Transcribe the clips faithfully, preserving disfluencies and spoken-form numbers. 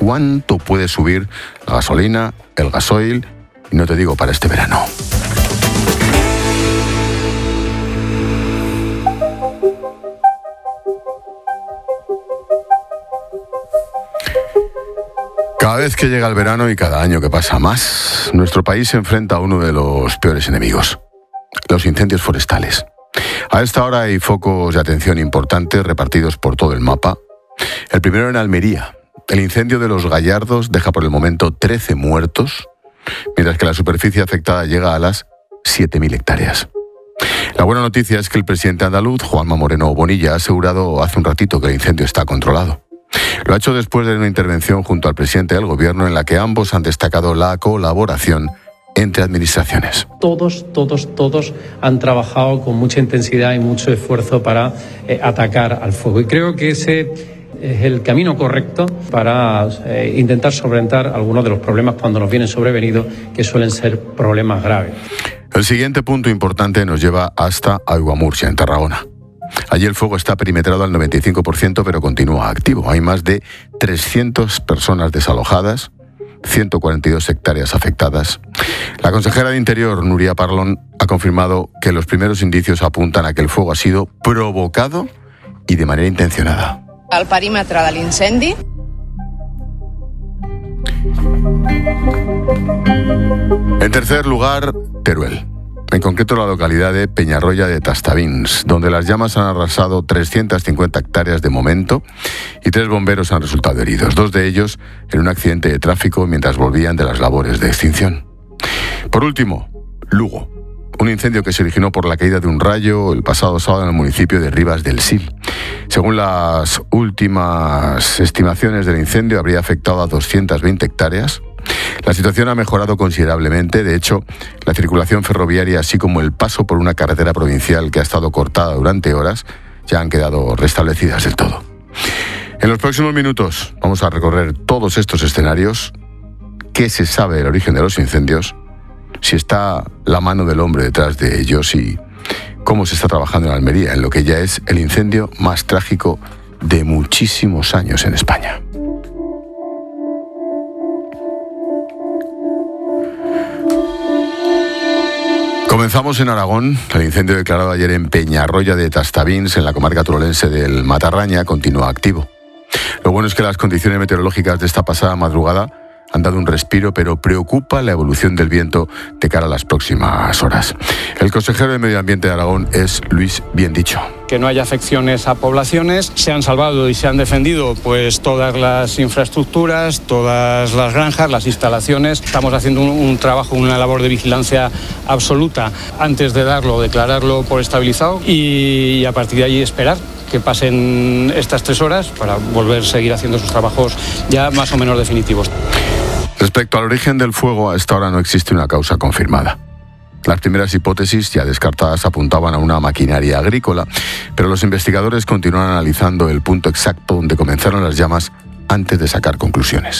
cuánto puede subir la gasolina, el gasoil, y no te digo para este verano. Cada vez que llega el verano y cada año que pasa más, nuestro país se enfrenta a uno de los peores enemigos, los incendios forestales. A esta hora hay focos de atención importantes repartidos por todo el mapa. El primero en Almería. El incendio de Los Gallardos deja por el momento trece muertos, mientras que la superficie afectada llega a las siete mil hectáreas. La buena noticia es que el presidente andaluz, Juanma Moreno Bonilla, ha asegurado hace un ratito que el incendio está controlado. Lo ha hecho después de una intervención junto al presidente del gobierno en la que ambos han destacado la colaboración entre administraciones. Todos, todos, todos han trabajado con mucha intensidad y mucho esfuerzo para eh, atacar al fuego. Y creo que ese es el camino correcto para eh, intentar solventar algunos de los problemas cuando nos vienen sobrevenidos, que suelen ser problemas graves. El siguiente punto importante nos lleva hasta Aiguamurcia, en Tarragona. Allí el fuego está perimetrado al noventa y cinco por ciento, pero continúa activo. Hay más de trescientas personas desalojadas, ciento cuarenta y dos hectáreas afectadas. La consejera de Interior, Núria Parlon, ha confirmado que los primeros indicios apuntan a que el fuego ha sido provocado y de manera intencionada. El perímetre de l'incendi. En tercer lugar, Teruel. En concreto, la localidad de Peñarroya de Tastavins, donde las llamas han arrasado trescientas cincuenta hectáreas de momento y tres bomberos han resultado heridos, dos de ellos en un accidente de tráfico mientras volvían de las labores de extinción. Por último, Lugo. Un incendio que se originó por la caída de un rayo el pasado sábado en el municipio de Ribas del Sil. Según las últimas estimaciones del incendio, habría afectado a doscientas veinte hectáreas. La situación ha mejorado considerablemente. De hecho, la circulación ferroviaria, así como el paso por una carretera provincial que ha estado cortada durante horas, ya han quedado restablecidas del todo. En los próximos minutos vamos a recorrer todos estos escenarios. ¿Qué se sabe del origen de los incendios? Si está la mano del hombre detrás de ellos y cómo se está trabajando en Almería, en lo que ya es el incendio más trágico de muchísimos años en España. Comenzamos en Aragón. El incendio declarado ayer en Peñarroya de Tastavins, en la comarca turolense del Matarraña, continúa activo. Lo bueno es que las condiciones meteorológicas de esta pasada madrugada han dado un respiro, pero preocupa la evolución del viento de cara a las próximas horas. El consejero de Medio Ambiente de Aragón es Luis Biendicho. Que no haya afecciones a poblaciones, se han salvado y se han defendido pues todas las infraestructuras, todas las granjas, las instalaciones. Estamos haciendo un, un trabajo, una labor de vigilancia absoluta antes de darlo, declararlo por estabilizado y a partir de ahí esperar que pasen estas tres horas para volver a seguir haciendo sus trabajos ya más o menos definitivos. Respecto al origen del fuego, a esta hora no existe una causa confirmada. Las primeras hipótesis ya descartadas apuntaban a una maquinaria agrícola, pero los investigadores continúan analizando el punto exacto donde comenzaron las llamas antes de sacar conclusiones.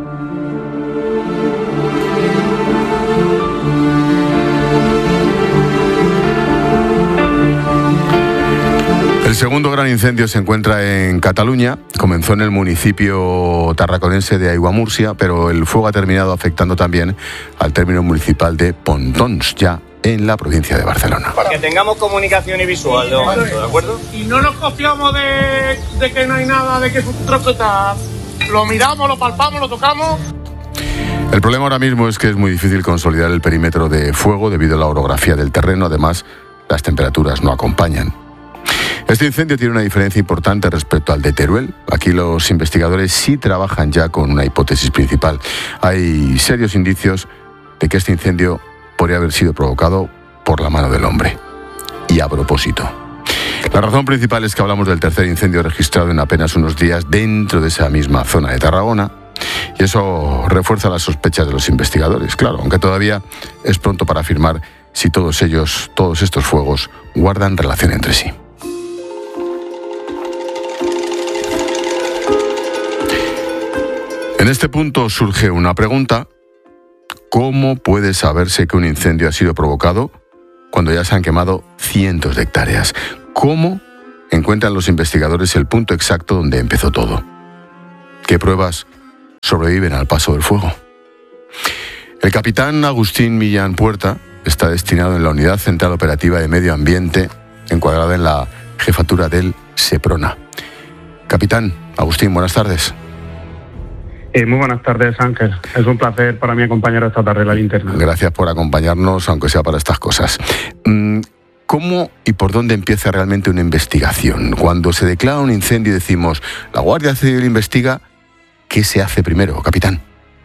El segundo gran incendio se encuentra en Cataluña. Comenzó en el municipio tarraconense de Aiguamurcia, pero el fuego ha terminado afectando también al término municipal de Pontons, ya en la provincia de Barcelona. Para que tengamos comunicación y visual, ¿no? ¿De acuerdo? Y no nos confiamos de, de que no hay nada, de que es un troqueta. Lo miramos, lo palpamos, lo tocamos. El problema ahora mismo es que es muy difícil consolidar el perímetro de fuego debido a la orografía del terreno. Además, las temperaturas no acompañan. Este incendio tiene una diferencia importante respecto al de Teruel. Aquí los investigadores sí trabajan ya con una hipótesis principal. Hay serios indicios de que este incendio podría haber sido provocado por la mano del hombre. Y a propósito. La razón principal es que hablamos del tercer incendio registrado en apenas unos días dentro de esa misma zona de Tarragona. Y eso refuerza las sospechas de los investigadores, claro, aunque todavía es pronto para afirmar si todos ellos, todos estos fuegos, guardan relación entre sí. En este punto surge una pregunta. ¿Cómo puede saberse que un incendio ha sido provocado cuando ya se han quemado cientos de hectáreas? ¿Cómo encuentran los investigadores el punto exacto donde empezó todo? ¿Qué pruebas sobreviven al paso del fuego. El capitán Agustín Millán Puerta está destinado en la Unidad Central Operativa de Medio Ambiente, encuadrada en la jefatura del SEPRONA. Capitán Agustín, buenas tardes. Eh, muy buenas tardes, Ángel. Es un placer para mí acompañar esta tarde la linterna. Gracias por acompañarnos, aunque sea para estas cosas. ¿Cómo y por dónde empieza realmente una investigación? Cuando se declara un incendio y decimos, la Guardia Civil investiga, ¿qué se hace primero, capitán?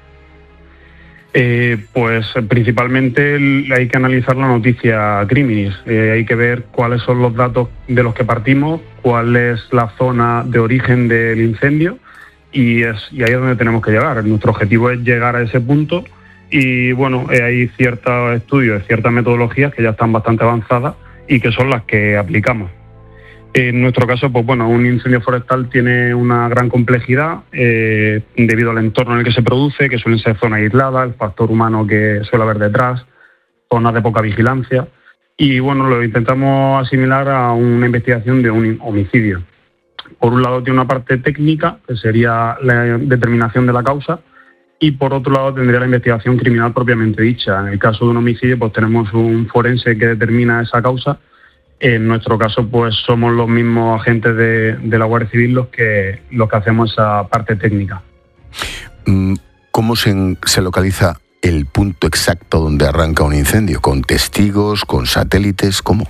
Eh, pues principalmente hay que analizar la noticia criminis. Eh, hay que ver cuáles son los datos de los que partimos, cuál es la zona de origen del incendio, y, es, y ahí es donde tenemos que llegar. Nuestro objetivo es llegar a ese punto y bueno, eh, hay ciertos estudios, ciertas metodologías que ya están bastante avanzadas y que son las que aplicamos. En nuestro caso, pues bueno, un incendio forestal tiene una gran complejidad eh, debido al entorno en el que se produce, que suelen ser zonas aisladas, el factor humano que suele haber detrás, zonas de poca vigilancia, y bueno, lo intentamos asimilar a una investigación de un homicidio. Por un lado tiene una parte técnica, que sería la determinación de la causa, y por otro lado tendría la investigación criminal propiamente dicha. En el caso de un homicidio, pues tenemos un forense que determina esa causa. En nuestro caso, pues somos los mismos agentes de, de la Guardia Civil los que, los que hacemos esa parte técnica. ¿Cómo se, se localiza el punto exacto donde arranca un incendio? ¿Con testigos, con satélites? ¿Cómo?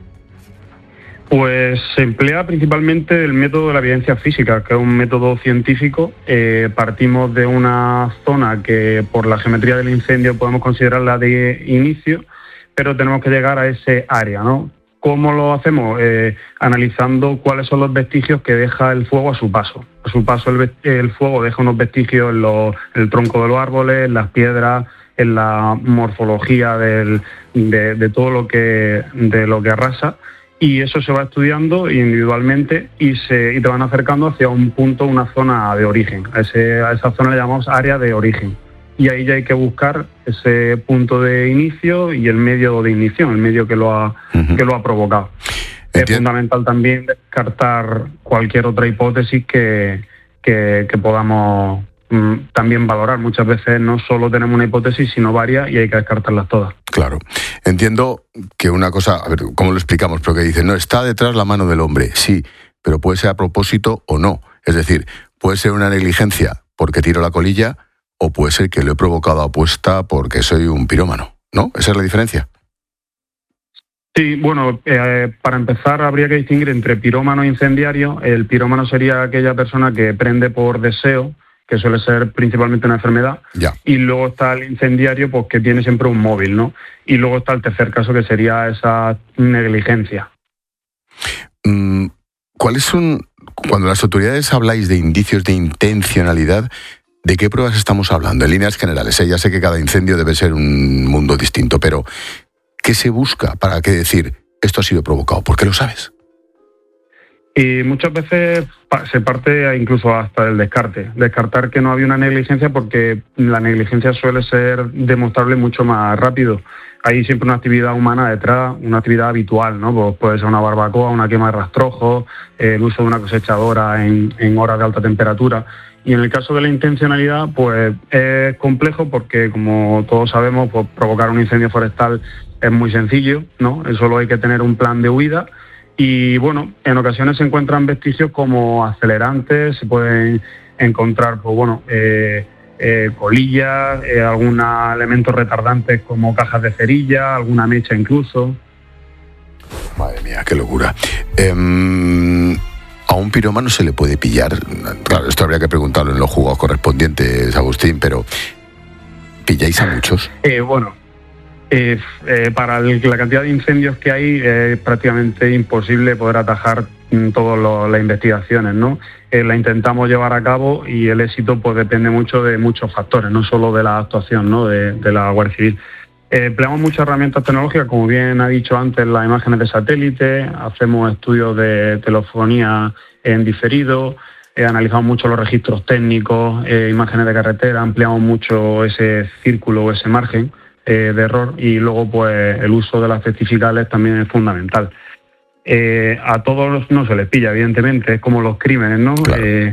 Pues se emplea principalmente el método de la evidencia física, que es un método científico. Eh, partimos de una zona que por la geometría del incendio podemos considerarla de inicio, pero tenemos que llegar a ese área, ¿no? ¿Cómo lo hacemos? Eh, analizando cuáles son los vestigios que deja el fuego a su paso. A su paso el, el fuego deja unos vestigios en, los, en el tronco de los árboles, en las piedras, en la morfología del, de, de todo lo que, de lo que arrasa. Y eso se va estudiando individualmente y, se, y te van acercando hacia un punto, una zona de origen. A, ese, a esa zona le llamamos área de origen. Y ahí ya hay que buscar ese punto de inicio y el medio de ignición, el medio que lo ha, uh-huh. que lo ha provocado. Entiendo. Es fundamental también descartar cualquier otra hipótesis que, que, que podamos mm, también valorar. Muchas veces no solo tenemos una hipótesis, sino varias, y hay que descartarlas todas. Claro. Entiendo que una cosa, a ver, ¿cómo lo explicamos? Pero que dicen, no, está detrás la mano del hombre. Sí, pero puede ser a propósito o no. Es decir, puede ser una negligencia porque tiro la colilla, o puede ser que lo he provocado a apuesta porque soy un pirómano, ¿no? Esa es la diferencia. Sí, bueno, eh, para empezar habría que distinguir entre pirómano e incendiario. El pirómano sería aquella persona que prende por deseo, que suele ser principalmente una enfermedad, ya. Y luego está el incendiario, pues que tiene siempre un móvil, ¿no? Y luego está el tercer caso, que sería esa negligencia. ¿Cuáles son, cuando las autoridades habláis de indicios de intencionalidad, de qué pruebas estamos hablando? En líneas generales, ¿eh? Ya sé que cada incendio debe ser un mundo distinto, pero ¿qué se busca para qué decir esto ha sido provocado? ¿Por qué lo sabes? Y muchas veces se parte incluso hasta del descarte. Descartar que no había una negligencia, porque la negligencia suele ser demostrable mucho más rápido. Hay siempre una actividad humana detrás, una actividad habitual, ¿no? Pues puede ser una barbacoa, una quema de rastrojos, el uso de una cosechadora en, en horas de alta temperatura. Y en el caso de la intencionalidad, pues es complejo porque, como todos sabemos, pues provocar un incendio forestal es muy sencillo, ¿no? Solo hay que tener un plan de huida. Y bueno, en ocasiones se encuentran vestigios como acelerantes, se pueden encontrar, pues bueno, eh, eh, colillas, eh, algunos elementos retardantes como cajas de cerilla, alguna mecha incluso. Madre mía, qué locura. Eh, ¿A un pirómano se le puede pillar? Claro, esto habría que preguntarlo en los juzgados correspondientes, Agustín, pero ¿pilláis a muchos? Eh, bueno... Eh, eh, para el, la cantidad de incendios que hay es eh, prácticamente imposible poder atajar mm, todas las investigaciones, ¿no? Eh, la intentamos llevar a cabo y el éxito pues depende mucho de muchos factores, no solo de la actuación, ¿no? de, de la Guardia Civil. Eh, empleamos muchas herramientas tecnológicas, como bien ha dicho antes, las imágenes de satélite, hacemos estudios de telefonía en diferido, eh, analizamos mucho los registros técnicos, eh, imágenes de carretera, ampliamos mucho ese círculo o ese margen Eh, de error, y luego pues el uso de las testificales también es fundamental. Eh, a todos no se les pilla, evidentemente, es como los crímenes, ¿no? Claro. Eh,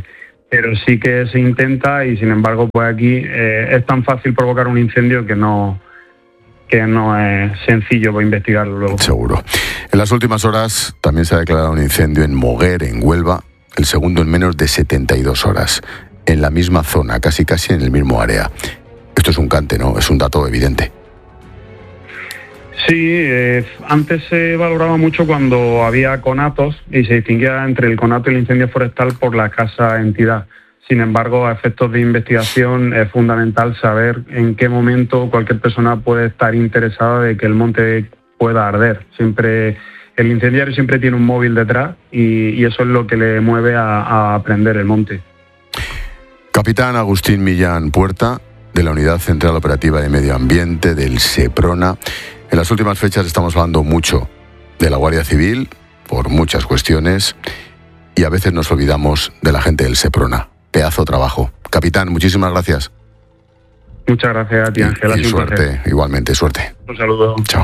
pero sí que se intenta y sin embargo pues aquí eh, es tan fácil provocar un incendio que no que no es sencillo para investigarlo luego. Seguro. En las últimas horas también se ha declarado un incendio en Moguer, en Huelva, el segundo en menos de setenta y dos horas, en la misma zona, casi casi en el mismo área. Esto es un cante, ¿no? Es un dato evidente. Sí, eh, antes se valoraba mucho cuando había conatos y se distinguía entre el conato y el incendio forestal por la escasa entidad. Sin embargo, a efectos de investigación es fundamental saber en qué momento cualquier persona puede estar interesada de que el monte pueda arder. Siempre el incendiario siempre tiene un móvil detrás y, y eso es lo que le mueve a, a prender el monte. Capitán Agustín Millán Puerta, de la Unidad Central Operativa de Medio Ambiente del SEPRONA. En las últimas fechas estamos hablando mucho de la Guardia Civil por muchas cuestiones y a veces nos olvidamos de la gente del SEPRONA. Pedazo trabajo. Capitán, muchísimas gracias. Muchas gracias a ti, Ángel. Y, y suerte, igualmente, suerte. Un saludo. Chao.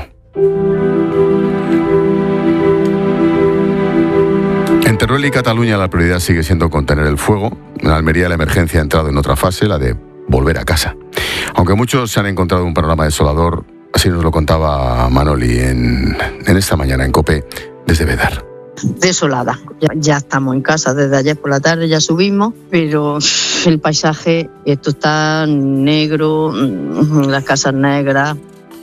En Teruel y Cataluña la prioridad sigue siendo contener el fuego. En Almería la emergencia ha entrado en otra fase, la de volver a casa. Aunque muchos se han encontrado un panorama desolador, así nos lo contaba Manoli en, en esta mañana en COPE desde Bedar. Desolada. Ya, ya estamos en casa desde ayer por la tarde, ya subimos, pero el paisaje, esto está negro, las casas negras.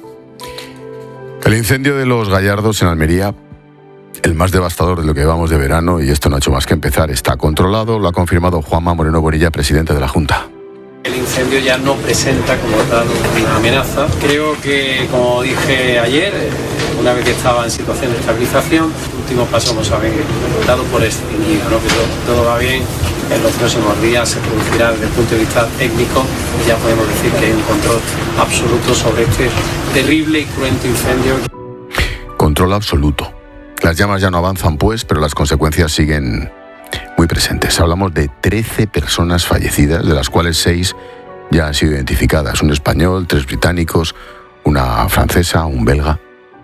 El incendio de los Gallardos en Almería, el más devastador de lo que llevamos de verano, y esto no ha hecho más que empezar, está controlado, lo ha confirmado Juanma Moreno Bonilla, presidente de la Junta. El incendio ya no presenta como tal una amenaza. Creo que, como dije ayer, una vez que estaba en situación de estabilización, el último paso hemos dado por extinguido, ¿no? Que todo, todo va bien. En los próximos días se producirá desde el punto de vista técnico y ya podemos decir que hay un control absoluto sobre este terrible y cruento incendio. Control absoluto. Las llamas ya no avanzan, pues, pero las consecuencias siguen muy presentes. Hablamos de trece personas fallecidas, de las cuales seis ya han sido identificadas. Un español, tres británicos, una francesa, un belga.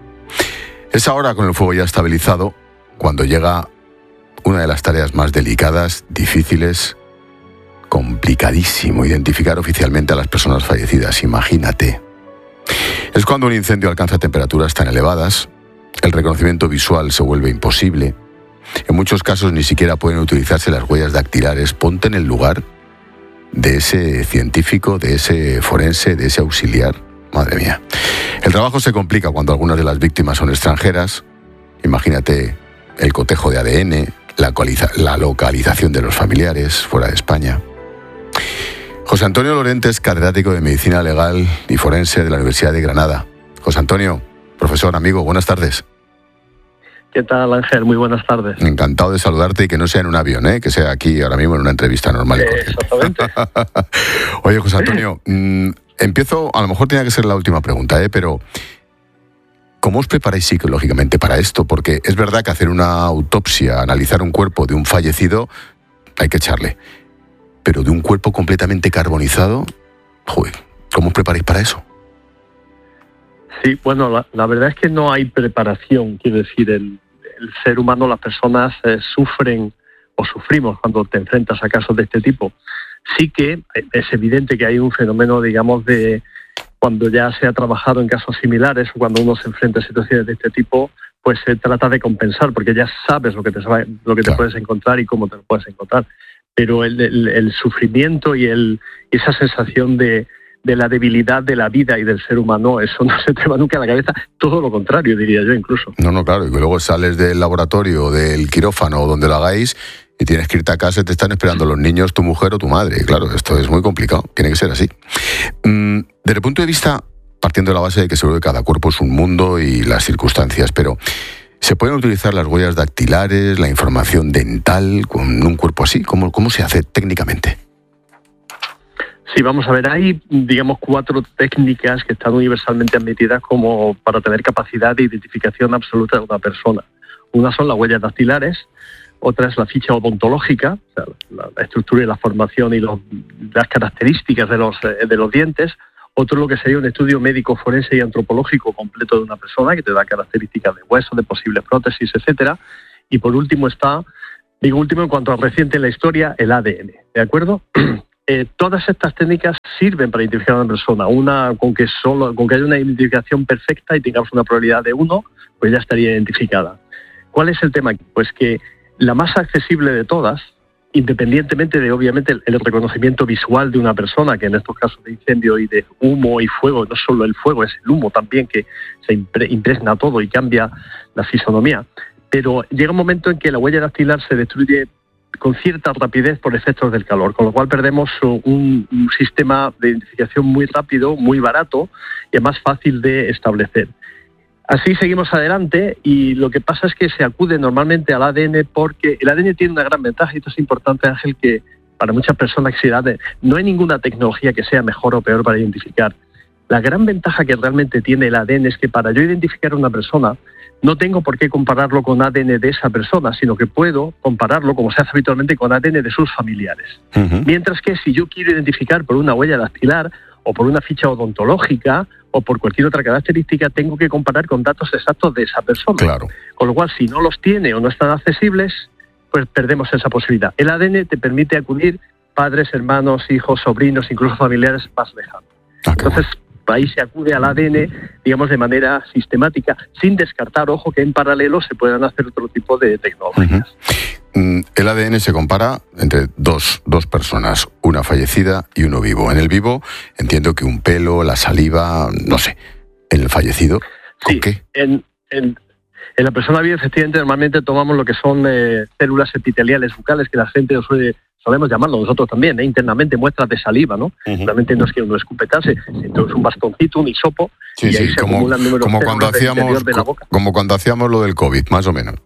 Es ahora, con el fuego ya estabilizado, cuando llega una de las tareas más delicadas, difíciles, complicadísimo, identificar oficialmente a las personas fallecidas. Imagínate. Es cuando un incendio alcanza temperaturas tan elevadas, el reconocimiento visual se vuelve imposible. En muchos casos ni siquiera pueden utilizarse las huellas dactilares. Ponte en el lugar de ese científico, de ese forense, de ese auxiliar. Madre mía. El trabajo se complica cuando algunas de las víctimas son extranjeras. Imagínate el cotejo de A D N, la, la localización de los familiares fuera de España. José Antonio Lorente es catedrático de Medicina Legal y Forense de la Universidad de Granada. José Antonio, profesor, amigo, buenas tardes. ¿Qué tal, Ángel? Muy buenas tardes. Encantado de saludarte y que no sea en un avión, ¿eh? Que sea aquí ahora mismo en una entrevista normal. Eh, exactamente. Oye, José Antonio, mmm, empiezo, a lo mejor tenía que ser la última pregunta, ¿eh? Pero ¿cómo os preparáis psicológicamente para esto? Porque es verdad que hacer una autopsia, analizar un cuerpo de un fallecido, hay que echarle. Pero de un cuerpo completamente carbonizado, joder, ¿cómo os preparáis para eso? Sí, bueno, la, la verdad es que no hay preparación. Quiero decir, el, el ser humano, las personas eh, sufren o sufrimos cuando te enfrentas a casos de este tipo. Sí que es evidente que hay un fenómeno, digamos, de cuando ya se ha trabajado en casos similares o cuando uno se enfrenta a situaciones de este tipo, pues se trata de compensar, porque ya sabes lo que te, lo que te claro. puedes encontrar y cómo te lo puedes encontrar. Pero el, el, el sufrimiento y el, esa sensación de... de la debilidad de la vida y del ser humano, eso no se te va nunca a la cabeza, todo lo contrario, diría yo incluso. No, no, claro, y que luego sales del laboratorio, del quirófano o donde lo hagáis y tienes que irte a casa y te están esperando los niños, tu mujer o tu madre. Claro, esto es muy complicado, tiene que ser así. Mm, desde el punto de vista, partiendo de la base de que seguro que cada cuerpo es un mundo y las circunstancias, pero ¿se pueden utilizar las huellas dactilares, la información dental con un cuerpo así? ¿Cómo, cómo se hace técnicamente? Sí, vamos a ver, hay, digamos, cuatro técnicas que están universalmente admitidas como para tener capacidad de identificación absoluta de una persona. Una son las huellas dactilares, otra es la ficha odontológica, o sea, la, la estructura y la formación y los, las características de los, de los dientes. Otro es lo que sería un estudio médico, forense y antropológico completo de una persona, que te da características de huesos, de posibles prótesis, etcétera. Y por último está Digo último en cuanto a reciente en la historia, el A D N, ¿de acuerdo? Eh, todas estas técnicas sirven para identificar a una persona. Una, con que solo, con que haya una identificación perfecta y tengamos una probabilidad de uno, pues ya estaría identificada. ¿Cuál es el tema aquí? Pues que la más accesible de todas, independientemente de, obviamente, el, el reconocimiento visual de una persona, que en estos casos de incendio y de humo y fuego, no solo el fuego, es el humo también que se impre, impregna todo y cambia la fisonomía. Pero llega un momento en que la huella dactilar se destruye con cierta rapidez por efectos del calor, con lo cual perdemos un, un sistema de identificación muy rápido, muy barato y además fácil de establecer. Así seguimos adelante y lo que pasa es que se acude normalmente al A D N porque el A D N tiene una gran ventaja, y esto es importante, Ángel, que para muchas personas no hay ninguna tecnología que sea mejor o peor para identificar. La gran ventaja que realmente tiene el A D N es que para yo identificar a una persona no tengo por qué compararlo con A D N de esa persona, sino que puedo compararlo, como se hace habitualmente, con A D N de sus familiares. Uh-huh. Mientras que si yo quiero identificar por una huella dactilar o por una ficha odontológica o por cualquier otra característica, tengo que comparar con datos exactos de esa persona. Claro. Con lo cual, si no los tiene o no están accesibles, pues perdemos esa posibilidad. El A D N te permite acudir padres, hermanos, hijos, sobrinos, incluso familiares más lejanos. Ah, Entonces, ahí se acude al A D N, digamos, de manera sistemática, sin descartar, ojo, que en paralelo se puedan hacer otro tipo de tecnologías. Uh-huh. El A D N se compara entre dos, dos personas, una fallecida y uno vivo. En el vivo entiendo que un pelo, la saliva, no sé. ¿En el fallecido? ¿Con sí, qué? En, en, en la persona viva, efectivamente, normalmente tomamos lo que son eh, células epiteliales bucales, que la gente suele... Solemos llamarlo nosotros también, ¿eh? Internamente, muestras de saliva, ¿no? Uh-huh. Realmente no es que uno escupetarse, entonces un bastoncito, un hisopo, sí, y ahí sí, se como, acumulan números como cuando hacíamos de la boca. Como cuando hacíamos lo del COVID, más o menos.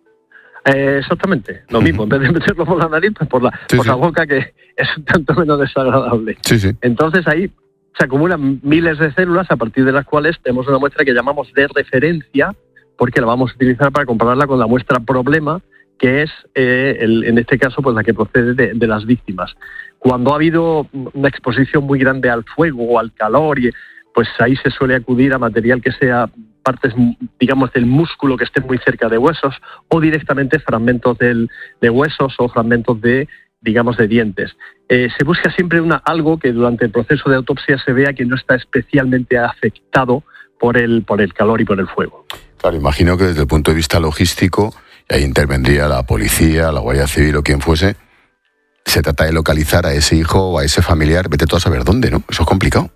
Eh, exactamente, lo mismo, uh-huh. En vez de meterlo por la nariz, pues por la, sí, por sí. la boca, que es un tanto menos desagradable. Sí, sí. Entonces ahí se acumulan miles de células a partir de las cuales tenemos una muestra que llamamos de referencia, porque la vamos a utilizar para compararla con la muestra problema, que es, eh, el, en este caso, pues la que procede de, de las víctimas. Cuando ha habido una exposición muy grande al fuego o al calor, y, pues ahí se suele acudir a material que sea partes, digamos, del músculo que estén muy cerca de huesos, o directamente fragmentos del, de huesos o fragmentos de, digamos, de dientes. Eh, se busca siempre una, algo que durante el proceso de autopsia se vea que no está especialmente afectado por el, por el calor y por el fuego. Claro, imagino que desde el punto de vista logístico, y ahí intervendría la policía, la Guardia Civil o quien fuese, se trata de localizar a ese hijo o a ese familiar, vete tú a saber dónde, ¿no? Eso es complicado.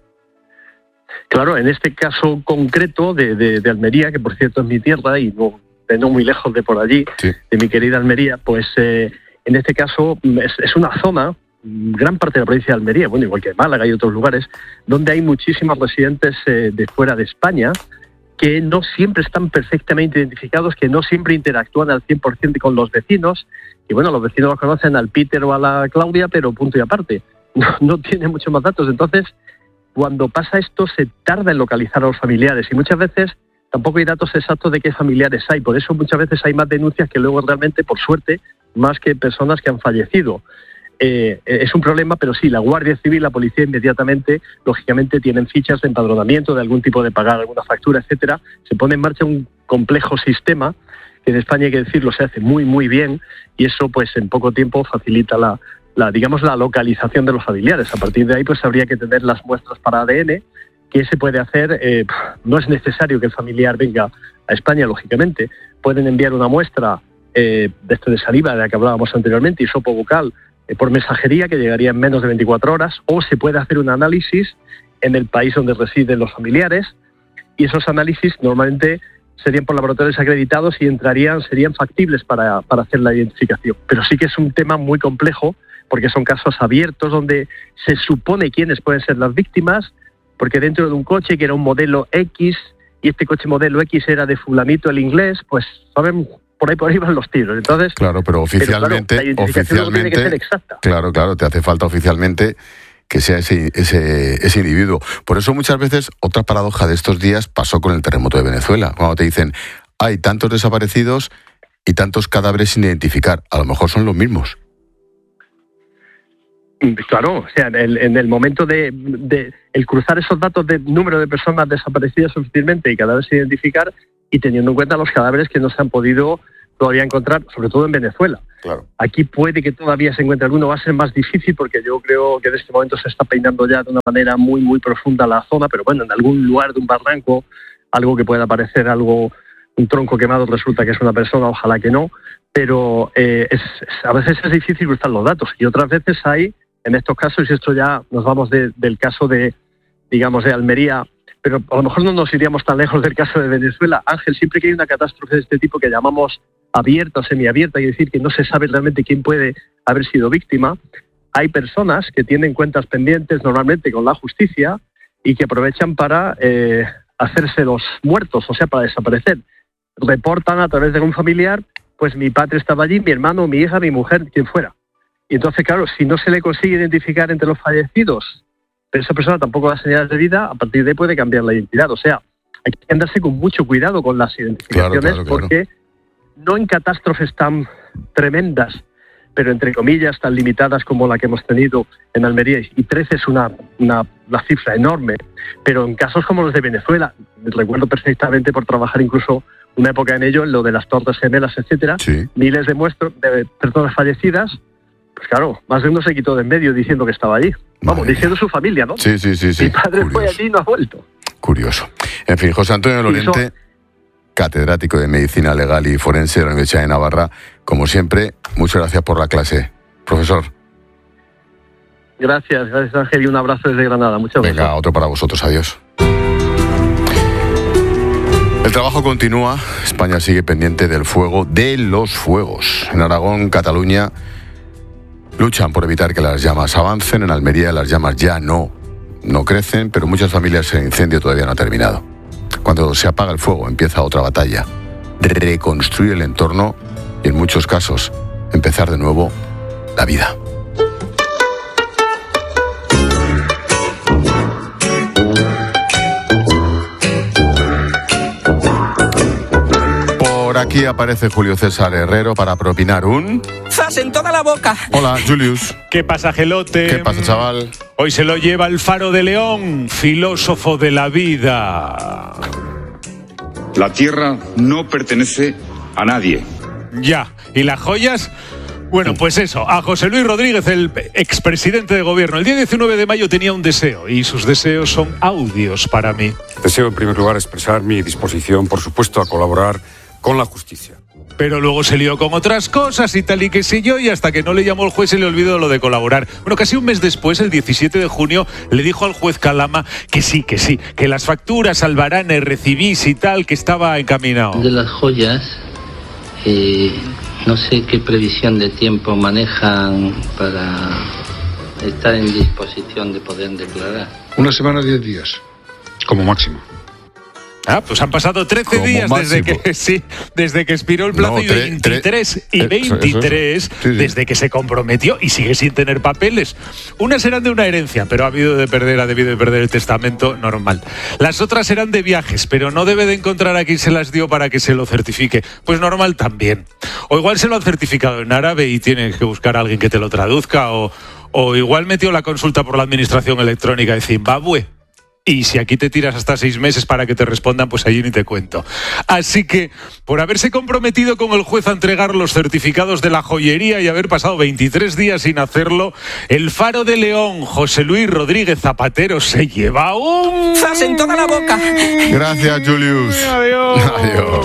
Claro, en este caso concreto de, de, de Almería, que por cierto es mi tierra y no, de no muy lejos de por allí, sí. de mi querida Almería, pues eh, en este caso es, es una zona, gran parte de la provincia de Almería, bueno, igual que Málaga y otros lugares, donde hay muchísimos residentes eh, de fuera de España, que no siempre están perfectamente identificados, que no siempre interactúan al cien por ciento con los vecinos, y bueno, los vecinos los conocen al Peter o a la Claudia, pero punto y aparte, no, no tiene muchos más datos. Entonces, cuando pasa esto, se tarda en localizar a los familiares, y muchas veces tampoco hay datos exactos de qué familiares hay, por eso muchas veces hay más denuncias que luego realmente, por suerte, más que personas que han fallecido. Eh, es un problema, pero sí, la Guardia Civil, la policía inmediatamente, lógicamente tienen fichas de empadronamiento de algún tipo de pagar alguna factura, etcétera. Se pone en marcha un complejo sistema que en España, hay que decirlo, se hace muy muy bien, y eso pues en poco tiempo facilita la, la digamos la localización de los familiares. A partir de ahí pues habría que tener las muestras para A D N, que se puede hacer. Eh, no es necesario que el familiar venga a España, lógicamente. Pueden enviar una muestra eh, de esto de saliva, de la que hablábamos anteriormente, hisopo bucal, por mensajería, que llegaría en menos de veinticuatro horas, o se puede hacer un análisis en el país donde residen los familiares, y esos análisis normalmente serían por laboratorios acreditados y entrarían, serían factibles para, para hacer la identificación. Pero sí que es un tema muy complejo, porque son casos abiertos donde se supone quiénes pueden ser las víctimas, porque dentro de un coche que era un modelo X, y este coche modelo X era de fulanito el inglés, pues saben... por ahí por ahí van los tiros. Entonces, claro, pero oficialmente, pero claro, oficialmente, tiene que ser exacta. Claro, claro, te hace falta oficialmente que sea ese, ese, ese individuo. Por eso muchas veces, otra paradoja de estos días pasó con el terremoto de Venezuela, cuando te dicen, hay tantos desaparecidos y tantos cadáveres sin identificar, a lo mejor son los mismos. Claro, o sea, en el, en el momento de, de el cruzar esos datos de número de personas desaparecidas oficialmente y cadáveres sin identificar, y teniendo en cuenta los cadáveres que no se han podido todavía encontrar, sobre todo en Venezuela. Claro. Aquí puede que todavía se encuentre alguno, va a ser más difícil porque yo creo que en este momento se está peinando ya de una manera muy, muy profunda la zona, pero bueno, en algún lugar de un barranco, algo que pueda parecer algo, un tronco quemado, resulta que es una persona, ojalá que no, pero eh, es, a veces es difícil cruzar los datos y otras veces hay, en estos casos, y esto ya nos vamos de, del caso de, digamos, de Almería, pero a lo mejor no nos iríamos tan lejos del caso de Venezuela. Ángel, siempre que hay una catástrofe de este tipo que llamamos abierta o semiabierta, y decir que no se sabe realmente quién puede haber sido víctima, hay personas que tienen cuentas pendientes normalmente con la justicia y que aprovechan para eh, hacerse los muertos, o sea, para desaparecer. Reportan a través de un familiar, pues mi padre estaba allí, mi hermano, mi hija, mi mujer, quien fuera. Y entonces, claro, si no se le consigue identificar entre los fallecidos, pero esa persona tampoco da señales de vida, a partir de ahí puede cambiar la identidad. O sea, hay que andarse con mucho cuidado con las identificaciones, claro, claro, claro. Porque no en catástrofes tan tremendas, pero entre comillas tan limitadas como la que hemos tenido en Almería, y trece es una, una, una cifra enorme, pero en casos como los de Venezuela, recuerdo perfectamente por trabajar incluso una época en ello, en lo de las Torres Gemelas, etcétera, sí. Miles de muestras de personas fallecidas, pues claro, más de uno se quitó de en medio diciendo que estaba allí. Vamos, Madre diciendo su familia, ¿no? Sí, sí, sí. sí. Mi padre Curioso. Fue allí y no ha vuelto. Curioso. En fin, José Antonio Lorente, eso... catedrático de Medicina Legal y Forense de la Universidad de Navarra, como siempre, muchas gracias por la clase, profesor. Gracias, gracias Ángel, y un abrazo desde Granada. Muchas gracias. Venga, otro para vosotros, adiós. El trabajo continúa, España sigue pendiente del fuego, de los fuegos. En Aragón, Cataluña, luchan por evitar que las llamas avancen. En Almería las llamas ya no, no crecen, pero muchas familias el incendio todavía no ha terminado. Cuando se apaga el fuego empieza otra batalla, reconstruir el entorno y en muchos casos empezar de nuevo la vida. Por aquí aparece Julio César Herrero para propinar un... ¡Zas en toda la boca! Hola, Julius. ¿Qué pasa, Gelote? ¿Qué pasa, chaval? Hoy se lo lleva el Faro de León, filósofo de la vida. La tierra no pertenece a nadie. Ya, ¿y las joyas? Bueno, pues eso, a José Luis Rodríguez, el expresidente de gobierno. El día diecinueve de mayo tenía un deseo, y sus deseos son audios para mí. Deseo, en primer lugar, expresar mi disposición, por supuesto, a colaborar con la justicia. Pero luego se lió con otras cosas y tal y qué sé yo, y hasta que no le llamó el juez se le olvidó lo de colaborar. Bueno, casi un mes después, el diecisiete de junio, le dijo al juez Calama que sí, que sí, que las facturas, albaranes, recibís y tal, que estaba encaminado. De las joyas, eh, no sé qué previsión de tiempo manejan para estar en disposición de poder declarar. Una semana, diez días, como máximo. Ah, pues han pasado trece Como días desde máximo. que sí, desde que expiró el plazo, No, y tre- veintitrés tre- y eso, veintitrés eso, eso. Sí, sí. desde que se comprometió y sigue sin tener papeles. Unas eran de una herencia, pero ha habido de perder, ha debido de perder el testamento, normal. Las otras eran de viajes, pero no debe de encontrar a quien se las dio para que se lo certifique. Pues normal también. O igual se lo han certificado en árabe y tiene que buscar a alguien que te lo traduzca, o, o igual metió la consulta por la administración electrónica de Zimbabue. Y si aquí te tiras hasta seis meses para que te respondan, pues allí ni te cuento. Así que, por haberse comprometido con el juez a entregar los certificados de la joyería y haber pasado veintitrés días sin hacerlo, el Faro de León, José Luis Rodríguez Zapatero, se lleva un... ¡Zas en toda la boca! Gracias, Julius. Adiós. Adiós.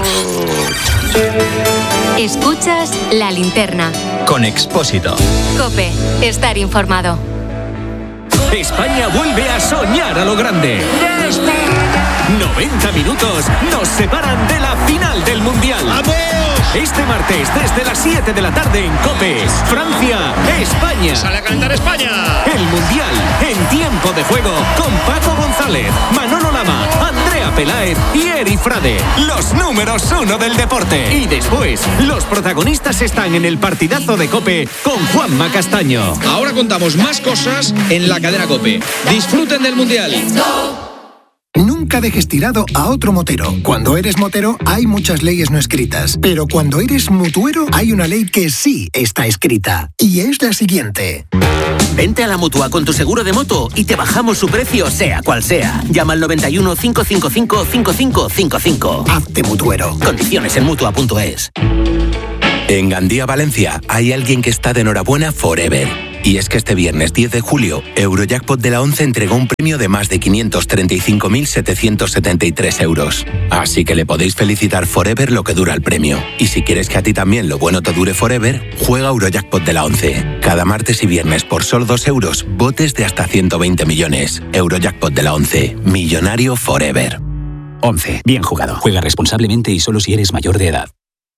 Escuchas La Linterna. Con Expósito. COPE. Estar informado. España vuelve a soñar a lo grande. noventa minutos nos separan de la final del Mundial. ¡Vamos! Este martes, desde las siete de la tarde en COPE, Francia, España. ¡Sale a cantar España! El Mundial en tiempo de juego con Paco González, Manolo Lama, Andrea Peláez y Eri Frade. Los números uno del deporte. Y después, los protagonistas están en el partidazo de COPE con Juanma Castaño. Ahora contamos más cosas en la cadena COPE. Disfruten del Mundial. Nunca dejes tirado a otro motero. Cuando eres motero hay muchas leyes no escritas, pero cuando eres mutuero hay una ley que sí está escrita, y es la siguiente. Vente a la Mutua con tu seguro de moto y te bajamos su precio sea cual sea. Llama al noventa y uno, cinco cinco cinco, cinco cinco cinco cinco. Hazte mutuero. Condiciones en Mutua punto es. En Gandía, Valencia, hay alguien que está de enhorabuena forever. Y es que este viernes diez de julio, Eurojackpot de la once entregó un premio de más de quinientos treinta y cinco mil setecientos setenta y tres euros. Así que le podéis felicitar forever lo que dura el premio. Y si quieres que a ti también lo bueno te dure forever, juega Eurojackpot de la once. Cada martes y viernes por solo dos euros, botes de hasta ciento veinte millones. Eurojackpot de la once. Millonario forever. once. Bien jugado. Juega responsablemente y solo si eres mayor de edad.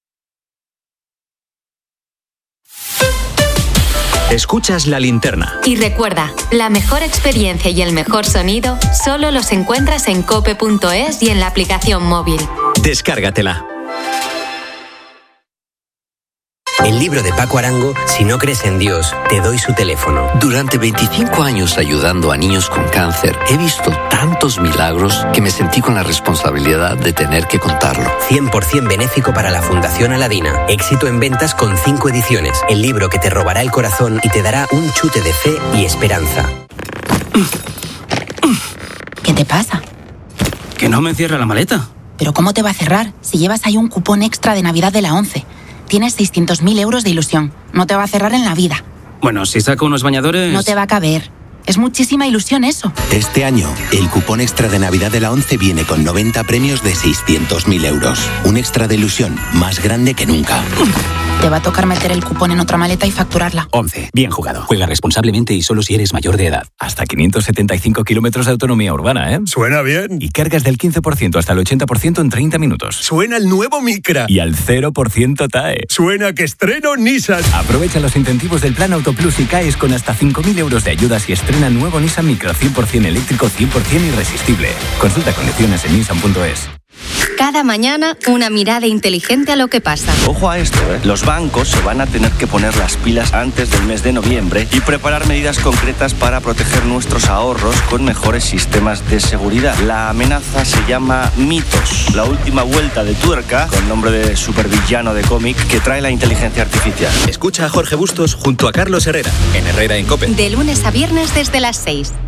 Escuchas La Linterna. Y recuerda, la mejor experiencia y el mejor sonido solo los encuentras en cope punto es y en la aplicación móvil. Descárgatela. El libro de Paco Arango, Si no crees en Dios, te doy su teléfono. Durante veinticinco años ayudando a niños con cáncer, he visto tantos milagros que me sentí con la responsabilidad de tener que contarlo. cien por ciento benéfico para la Fundación Aladina. Éxito en ventas con cinco ediciones. El libro que te robará el corazón y te dará un chute de fe y esperanza. ¿Qué te pasa? Que no me cierra la maleta. ¿Pero cómo te va a cerrar si llevas ahí un cupón extra de Navidad de la once? Tienes seiscientos mil euros de ilusión. No te va a cerrar en la vida. Bueno, si saco unos bañadores... No te va a caber. Es muchísima ilusión eso. Este año, el cupón extra de Navidad de la once viene con noventa premios de seiscientos mil euros. Un extra de ilusión más grande que nunca. Te va a tocar meter el cupón en otra maleta y facturarla. once. Bien jugado. Juega responsablemente y solo si eres mayor de edad. Hasta quinientos setenta y cinco kilómetros de autonomía urbana, ¿eh? Suena bien. Y cargas del quince por ciento hasta el ochenta por ciento en treinta minutos. Suena el nuevo Micra. Y al cero por ciento T A E. Suena que estreno Nissan. Aprovecha los incentivos del Plan Auto Plus y caes con hasta cinco mil euros de ayudas y estrena nuevo Nissan Micra cien por ciento eléctrico, cien por ciento irresistible. Consulta condiciones en nissan punto es. Cada mañana, una mirada inteligente a lo que pasa. Ojo a esto, ¿eh? Los bancos se van a tener que poner las pilas antes del mes de noviembre y preparar medidas concretas para proteger nuestros ahorros con mejores sistemas de seguridad. La amenaza se llama Mitos, la última vuelta de tuerca, con nombre de supervillano de cómic, que trae la inteligencia artificial. Escucha a Jorge Bustos junto a Carlos Herrera, en Herrera en COPE. De lunes a viernes desde las seis.